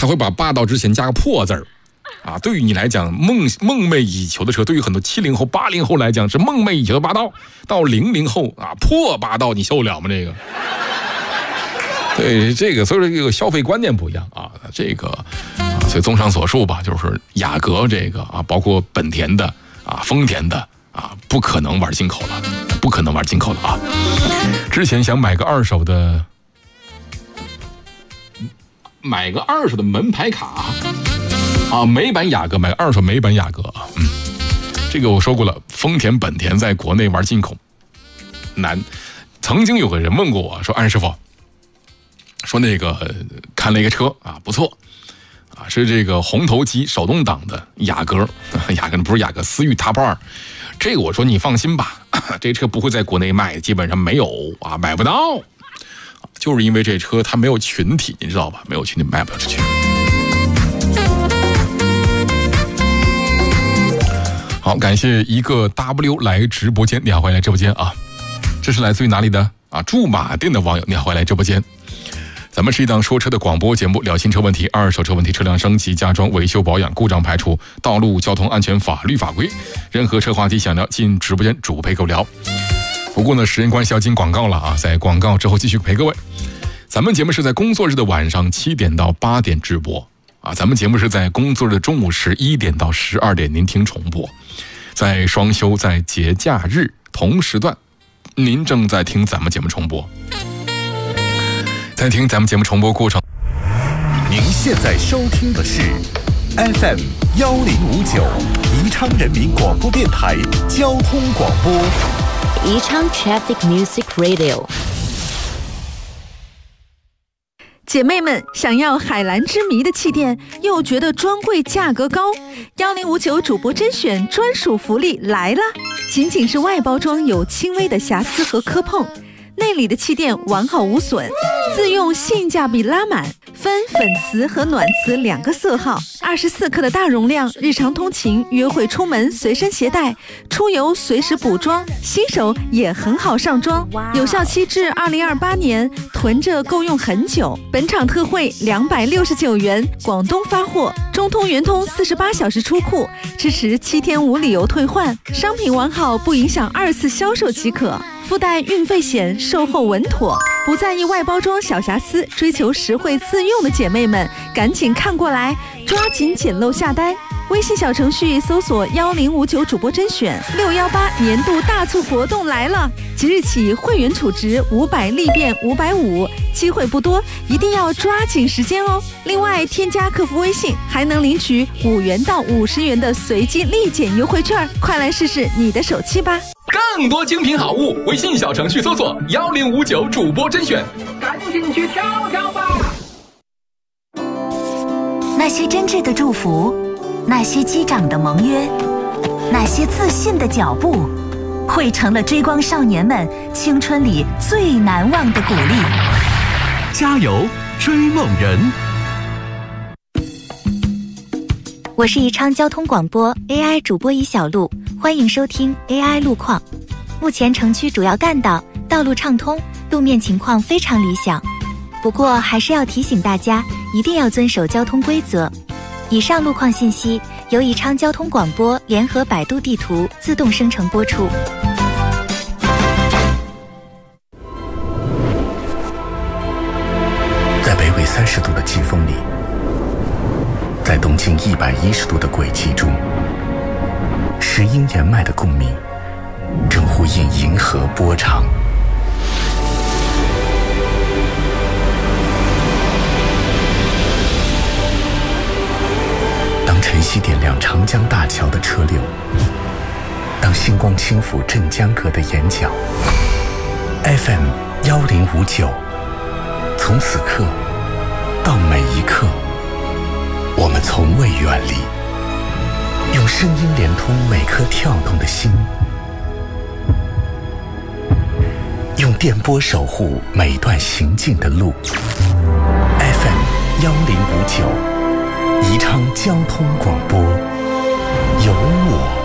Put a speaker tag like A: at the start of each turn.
A: 他会把霸道之前加个破字儿。啊，对于你来讲，梦寐以求的车，对于很多70后、80后来讲是梦寐以求的霸道。到00后啊，破霸道，你受得了吗？这个，对这个，所以说这个消费观念不一样啊。这个啊，所以综上所述吧，就是雅阁这个啊，包括本田的啊、丰田的啊，不可能玩进口了，不可能玩进口了啊。之前想买个二手的门牌卡。啊，美版雅阁，买个二手美版雅阁啊，这个我说过了，丰田、本田在国内玩进口难。曾经有个人问过我说：“安师傅，说那个看了一个车啊，不错啊，是这个红头机手动挡的雅阁，雅阁不是雅阁，思域 Top 2。这个我说你放心吧，这车不会在国内卖，基本上没有啊，买不到，就是因为这车它没有群体，你知道吧？没有群体卖不了出去。”好，感谢一个 W 来直播间，你好，欢迎来直播间啊！这是来自于哪里的啊？驻马店的网友，你好，欢迎来直播间。咱们是一档说车的广播节目，聊新车问题、二手车问题、车辆升级、加装、维修保养、故障排除、道路交通安全法律法规，任何车话题想聊，进直播间主陪各位聊。不过呢，时间关系要进广告了啊，在广告之后继续陪各位。咱们节目是在工作日的晚上7点到8点直播啊，咱们节目是在工作日的中午11点到12点您听重播。在双休、在节假日同时段，您正在听咱们节目重播。在听咱们节目重播过程，
B: 您现在收听的是 FM 1059宜昌人民广播电台交通广播，
C: 宜昌 Traffic Music Radio。
D: 姐妹们想要海蓝之谜的气垫，又觉得专柜价格高，1059主播甄选专属福利来了！仅仅是外包装有轻微的瑕疵和磕碰，内里的气垫完好无损，自用性价比拉满，分粉瓷和暖瓷2个色号，24克的大容量，日常通勤、约会出门随身携带，出游随时补妆，新手也很好上妆。有效期至2028年，囤着够用很久。本场特惠269元，广东发货，中通、圆通48小时出库，支持7天无理由退换，商品完好不影响2次销售即可。附带运费险，售后稳妥，不在意外包装小瑕疵，追求实惠自用的姐妹们，赶紧看过来，抓紧捡漏下单。微信小程序搜索1059主播甄选，618年度大促活动来了！即日起会员储值500立变550，机会不多，一定要抓紧时间哦。另外，添加客服微信还能领取5元到50元的随机立减优惠券，快来试试你的手气吧！
E: 更多精品好物，微信小程序搜索1059主播甄选，赶紧去挑挑吧！
F: 那些真挚的祝福，那些击掌的盟约，那些自信的脚步，汇成了追光少年们青春里最难忘的鼓励。
B: 加油，追梦人！
F: 我是宜昌交通广播 AI 主播尹小璐，欢迎收听 AI 路况。目前城区主要干道道路畅通，路面情况非常理想。不过还是要提醒大家，一定要遵守交通规则。以上路况信息由宜昌交通广播联合百度地图自动生成播出。
B: 在北纬30度的季风里，在东经110度的轨迹中，石英岩脉的共鸣正呼应银河波长。当晨曦点亮长江大桥的车流，当星光轻抚镇江阁的眼角， FM 1059，从此刻到每一刻，我们从未远离，用声音连通每颗跳动的心，用电波守护每段行进的路。 FM 1059，宜昌交通广播，有我